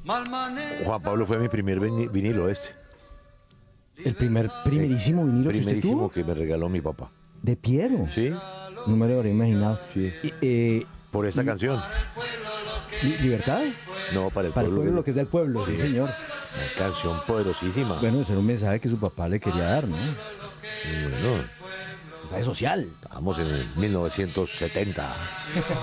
Juan Pablo fue mi primer vinilo El primerísimo vinilo que usted primerísimo tuvo. que me regaló mi papá. De Piero. ¿Sí? No me lo habría imaginado. Sí. Por esta canción. ¿Libertad? No, para el Para el pueblo. pueblo, lo que es del pueblo, sí, señor. Una canción poderosísima. Bueno, ese era un mensaje que su papá le quería dar, ¿no? Y bueno, Mensaje social. estamos en el 1970.